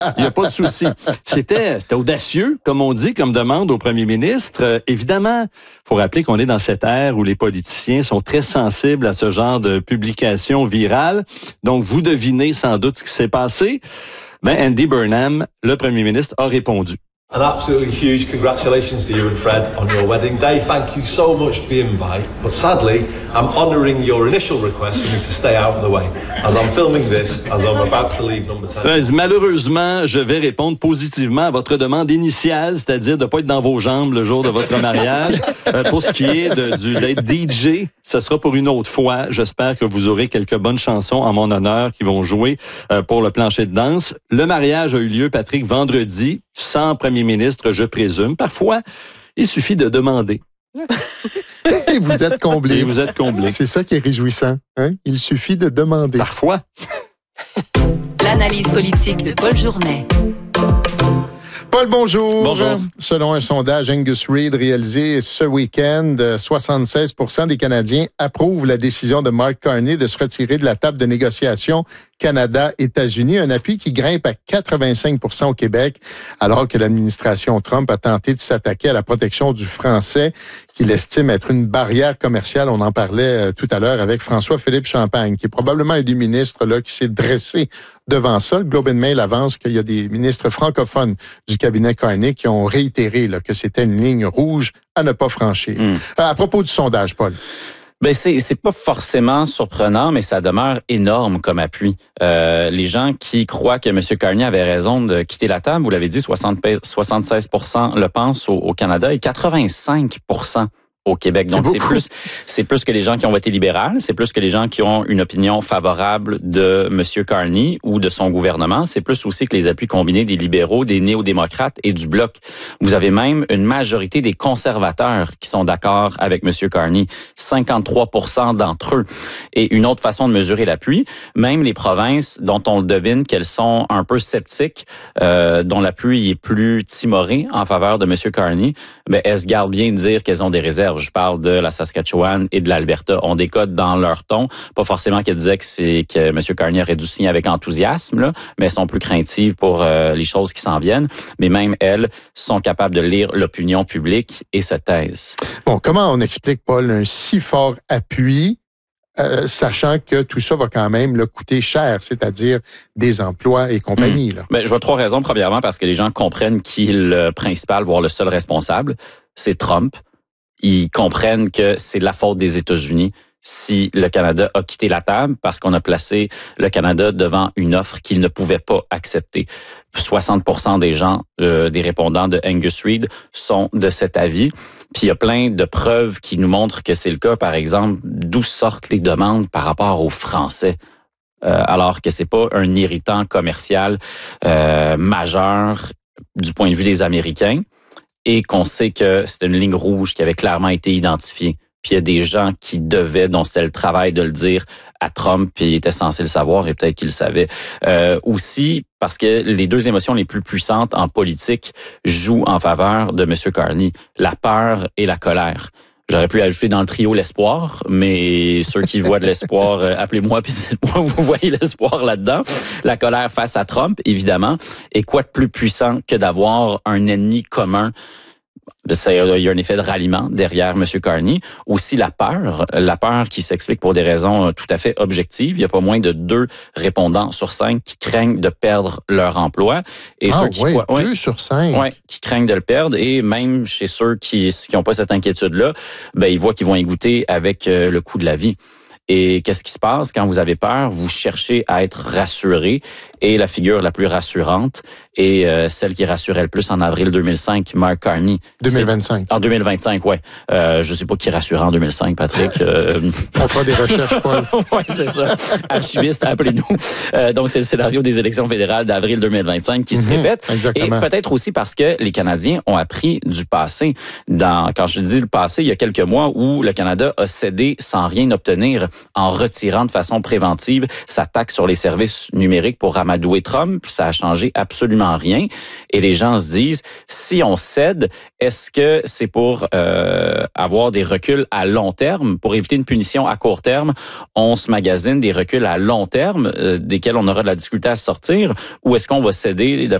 Il n'y a pas de souci. C'était audacieux, comme on dit, comme demande au premier ministre. Évidemment, il faut rappeler qu'on est dans cette ère où les politiciens sont très sensibles à ce genre de publication virale. Donc, vous devinez sans doute ce qui s'est passé. Andy Burnham, le premier ministre, a répondu. An absolutely huge congratulations to you and Fred on your wedding day. Thank you so much for the invite. But sadly, I'm honouring your initial request for me to stay out of the way. As I'm filming this, as I'm about to leave number 10. Malheureusement, je vais répondre positivement à votre demande initiale, c'est-à-dire de ne pas être dans vos jambes le jour de votre mariage. Pour ce qui est d'être DJ, ce sera pour une autre fois. J'espère que vous aurez quelques bonnes chansons en mon honneur qui vont jouer pour le plancher de danse. Le mariage a eu lieu, Patrick, vendredi, sans premier ministre, je présume. Parfois, il suffit de demander. Et vous êtes comblé. Et vous êtes comblé. C'est ça qui est réjouissant. Hein? Il suffit de demander. Parfois. L'analyse politique de Paul Journet. Paul, bonjour. Bonjour. Selon un sondage Angus Reid réalisé ce week-end, 76% des Canadiens approuvent la décision de Mark Carney de se retirer de la table de négociation Canada-États-Unis, un appui qui grimpe à 85% au Québec, alors que l'administration Trump a tenté de s'attaquer à la protection du français, qu'il estime être une barrière commerciale. On en parlait tout à l'heure avec François-Philippe Champagne, qui est probablement un des ministres là qui s'est dressé devant ça. Le Globe and Mail avance qu'il y a des ministres francophones du cabinet Carney qui ont réitéré là, que c'était une ligne rouge à ne pas franchir. À propos du sondage, Paul. C'est pas forcément surprenant, mais ça demeure énorme comme appui. Les gens qui croient que M. Carney avait raison de quitter la table, vous l'avez dit, 76% le pensent au Canada et 85% au Québec. Donc, c'est plus que les gens qui ont voté libéral, c'est plus que les gens qui ont une opinion favorable de M. Carney ou de son gouvernement, c'est plus aussi que les appuis combinés des libéraux, des néo-démocrates et du Bloc. Vous avez même une majorité des conservateurs qui sont d'accord avec M. Carney, 53% d'entre eux. Et une autre façon de mesurer l'appui, même les provinces dont on le devine qu'elles sont un peu sceptiques, dont l'appui est plus timoré en faveur de M. Carney, elles se gardent bien de dire qu'elles ont des réserves. Je parle de la Saskatchewan et de l'Alberta. On décode dans leur ton. Pas forcément qu'elles disaient que M. Carney aurait dû signer avec enthousiasme, là, mais elles sont plus craintives pour les choses qui s'en viennent. Mais même elles sont capables de lire l'opinion publique et se taisent. Bon, comment on explique, Paul, un si fort appui, sachant que tout ça va quand même le coûter cher, c'est-à-dire des emplois et compagnie? Là. Je vois trois raisons. Premièrement, parce que les gens comprennent qui est le principal, voire le seul responsable. C'est Trump. Ils comprennent que c'est de la faute des États-Unis si le Canada a quitté la table parce qu'on a placé le Canada devant une offre qu'il ne pouvait pas accepter. 60% des gens, des répondants de Angus Reid sont de cet avis. Puis il y a plein de preuves qui nous montrent que c'est le cas. Par exemple, d'où sortent les demandes par rapport aux Français? Alors que c'est pas un irritant commercial majeur du point de vue des Américains. Et qu'on sait que c'était une ligne rouge qui avait clairement été identifiée. Puis il y a des gens qui devaient, dont c'était le travail de le dire à Trump, puis il était censé le savoir et peut-être qu'il le savait. Aussi, parce que les deux émotions les plus puissantes en politique jouent en faveur de M. Carney, la peur et la colère. J'aurais pu ajouter dans le trio l'espoir, mais ceux qui voient de l'espoir, appelez-moi puis dites-moi vous voyez l'espoir là-dedans. La colère face à Trump, évidemment. Et quoi de plus puissant que d'avoir un ennemi commun? Il y a un effet de ralliement derrière M. Carney. Aussi la peur qui s'explique pour des raisons tout à fait objectives. Il y a pas moins de 2 répondants sur 5 qui craignent de perdre leur emploi. Et ceux qui 2 sur 5. Ouais, qui craignent de le perdre. Et même chez ceux qui n'ont pas cette inquiétude-là, ils voient qu'ils vont y goûter avec le coût de la vie. Et qu'est-ce qui se passe quand vous avez peur? Vous cherchez à être rassuré. Et la figure la plus rassurante est celle qui rassurait le plus en avril 2005, Mark Carney. 2025. En 2025, ouais. Je sais pas qui rassurait en 2005, Patrick. On fera des recherches, Paul. Ouais, c'est ça. Archiviste, appelez-nous. Donc, c'est le scénario des élections fédérales d'avril 2025 qui se répète. Exactement. Et peut-être aussi parce que les Canadiens ont appris du passé. Quand je dis le passé, il y a quelques mois où le Canada a cédé sans rien obtenir. en retirant de façon préventive sa taxe sur les services numériques pour amadouer Trump. Ça a changé absolument rien. Et les gens se disent, si on cède, est-ce que c'est pour avoir des reculs à long terme, pour éviter une punition à court terme? On se magasine des reculs à long terme, desquels on aura de la difficulté à sortir, ou est-ce qu'on va céder